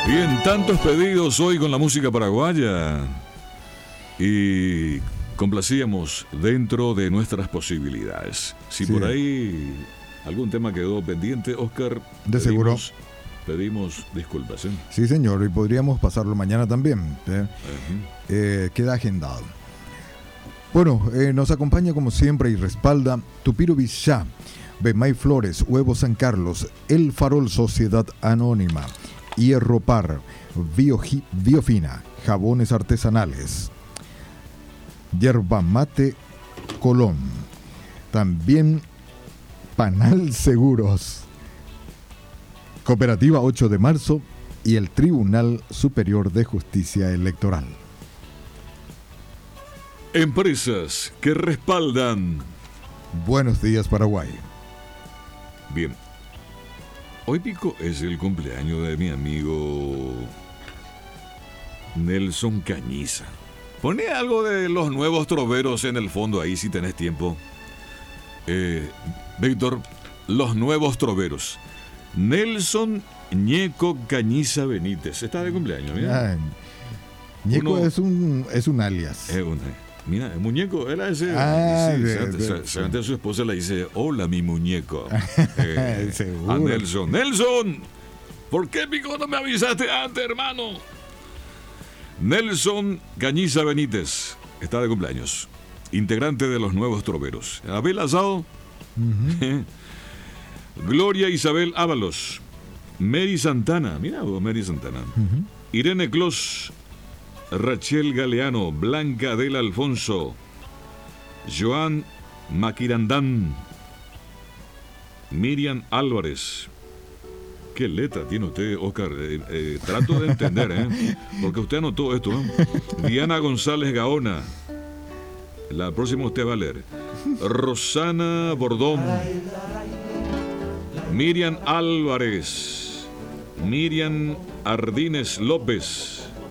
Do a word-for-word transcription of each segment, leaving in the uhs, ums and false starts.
Bien, tantos pedidos hoy con la música paraguaya y complacíamos dentro de nuestras posibilidades. Si sí. Por ahí algún tema quedó pendiente, Oscar, de seguro pedimos disculpas. ¿eh? Sí, señor, y podríamos pasarlo mañana también. ¿eh? Uh-huh. eh, queda agendado. Bueno, eh, nos acompaña como siempre y respalda Tupiro Villá, Bemay Flores, Huevo San Carlos, El Farol Sociedad Anónima, Hierro Par, Bio, Biofina, Jabones Artesanales, Yerba Mate Colón, también Panal Seguros, Cooperativa ocho de marzo y el Tribunal Superior de Justicia Electoral. Empresas que respaldan. Buenos días, Paraguay. Bien. Hoy pico es el cumpleaños de mi amigo Nelson Cañiza. Pone algo de los nuevos troveros en el fondo ahí si tenés tiempo. Eh, Víctor, los nuevos troveros. Nelson Ñeco Cañiza Benítez. Está de cumpleaños, mira. Ah, Ñeco Uno, es un es un alias. Es un, mira, el muñeco era ese. Ah, sí, de, se, de, se, de, su esposa le dice, hola mi muñeco. eh, a Nelson. Nelson, ¿por qué pico no me avisaste antes, hermano? Nelson Cañiza Benítez está de cumpleaños. Integrante de los nuevos troveros. Abel Asado. Uh-huh. Gloria Isabel Ábalos. Mary Santana. Mira vos, Mary Santana. Uh-huh. Irene Clos. Rachel Galeano, Blanca del Alfonso, Joan Maquirandán, Miriam Álvarez. ¿Qué letra tiene usted, Oscar? Eh, eh, trato de entender, ¿eh? Porque usted anotó esto, ¿eh? Diana González Gaona. La próxima usted va a leer. Rosana Bordón. Miriam Álvarez. Miriam Ardínez López.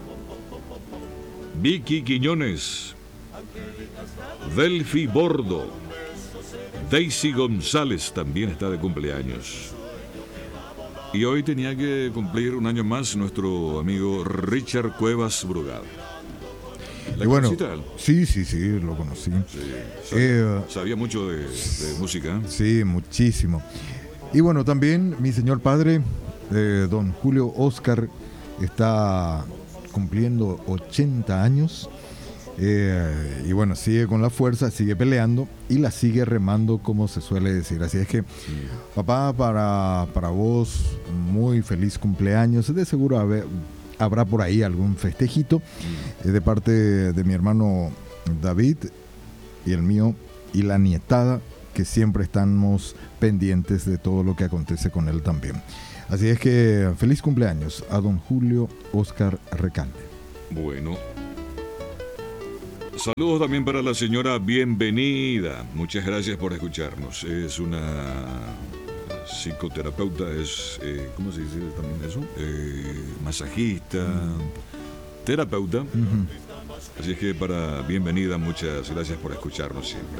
Vicky Quiñones, Delphi Bordo, Daisy González también está de cumpleaños. Y hoy tenía que cumplir un año más nuestro amigo Richard Cuevas Brugada. ¿La bueno, sí, sí, sí, lo conocí. Sí, sabía, eh, sabía mucho de, de música. Sí, muchísimo. Y bueno, también mi señor padre, eh, don Julio Oscar, está cumpliendo ochenta años eh, y bueno, sigue con la fuerza, sigue peleando y la sigue remando, como se suele decir. Así es que, sí. Papá, para, para vos, muy feliz cumpleaños. De seguro haber, habrá por ahí algún festejito sí. eh, de parte de mi hermano David y el mío y la nietada, que siempre estamos pendientes de todo lo que acontece con él también. Así es que feliz cumpleaños a don Julio Oscar Recalde. Bueno, saludos también para la señora Bienvenida. Muchas gracias por escucharnos. Es una psicoterapeuta, es, eh, ¿cómo se dice también eso? Eh, masajista, uh-huh. terapeuta. Uh-huh. Así es que para Bienvenida, muchas gracias por escucharnos siempre.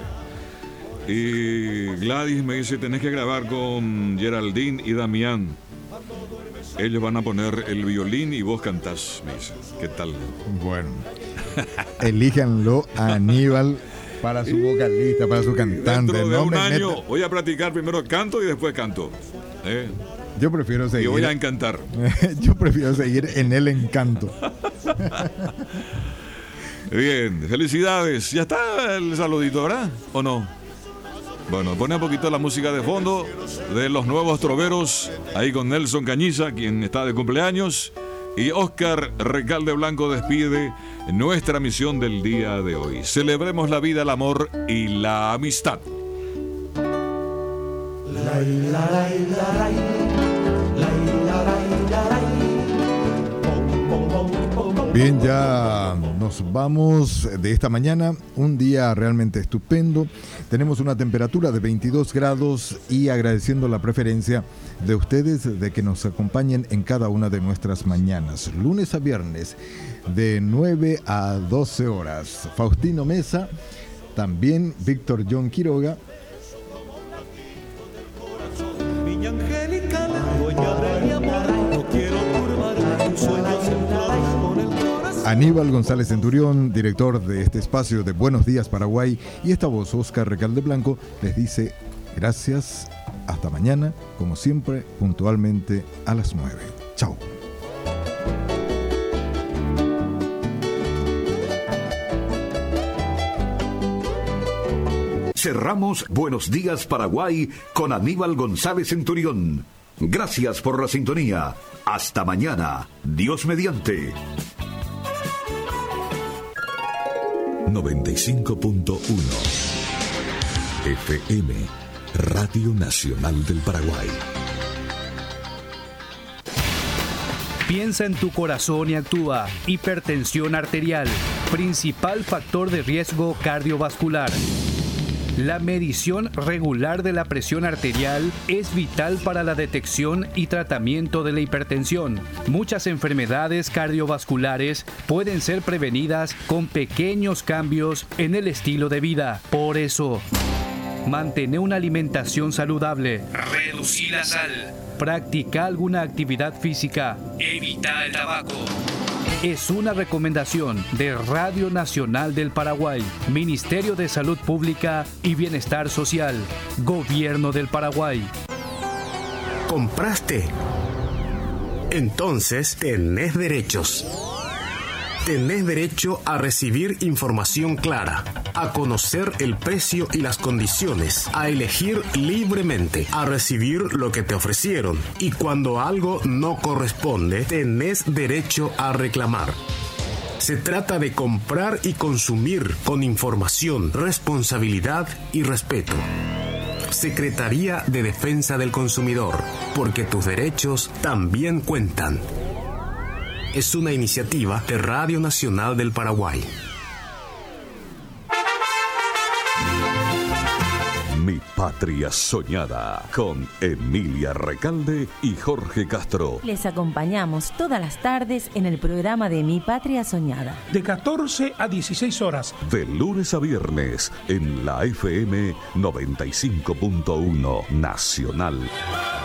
Y Gladys me dice, tenés que grabar con Geraldine y Damián. Ellos van a poner el violín y vos cantás, me dice. ¿Qué tal? Bueno, elíjanlo a Aníbal para su vocalista, para su cantante. Dentro de no un me año meta... voy a practicar primero canto y después canto. ¿Eh? Yo prefiero seguir. Y voy a encantar. Yo prefiero seguir en el encanto. Bien, felicidades. Ya está el saludito, ¿verdad? ¿O no? Bueno, pone un poquito la música de fondo de los nuevos troveros, ahí con Nelson Cañiza, quien está de cumpleaños, y Oscar Recalde Blanco despide nuestra misión del día de hoy. Celebremos la vida, el amor y la amistad. Bien, ya nos vamos de esta mañana, un día realmente estupendo. Tenemos una temperatura de veintidós grados y agradeciendo la preferencia de ustedes de que nos acompañen en cada una de nuestras mañanas, lunes a viernes, de nueve a doce horas. Faustino Mesa, también Víctor John Quiroga. Niña angelical, dueña de mi amor, no quiero turbar tu Aníbal González Centurión, director de este espacio de Buenos Días Paraguay, y esta voz, Oscar Recalde Blanco, les dice gracias, hasta mañana, como siempre, puntualmente a las nueve. Chao. Cerramos Buenos Días Paraguay con Aníbal González Centurión. Gracias por la sintonía. Hasta mañana. Dios mediante. noventa y cinco punto uno F M, Radio Nacional del Paraguay. Piensa en tu corazón y actúa. Hipertensión arterial, principal factor de riesgo cardiovascular. La medición regular de la presión arterial es vital para la detección y tratamiento de la hipertensión. Muchas enfermedades cardiovasculares pueden ser prevenidas con pequeños cambios en el estilo de vida. Por eso, mantén una alimentación saludable. Reducir la sal. Practica alguna actividad física. Evita el tabaco. Es una recomendación de Radio Nacional del Paraguay, Ministerio de Salud Pública y Bienestar Social, Gobierno del Paraguay. ¿Compraste? Entonces tenés derechos. Tenés derecho a recibir información clara, a conocer el precio y las condiciones, a elegir libremente, a recibir lo que te ofrecieron. Y cuando algo no corresponde, tenés derecho a reclamar. Se trata de comprar y consumir con información, responsabilidad y respeto. Secretaría de Defensa del Consumidor, porque tus derechos también cuentan. Es una iniciativa de Radio Nacional del Paraguay. Mi Patria Soñada, con Emilia Recalde y Jorge Castro. Les acompañamos todas las tardes en el programa de Mi Patria Soñada. De catorce a dieciséis horas. De lunes a viernes en la F M noventa y cinco punto uno Nacional.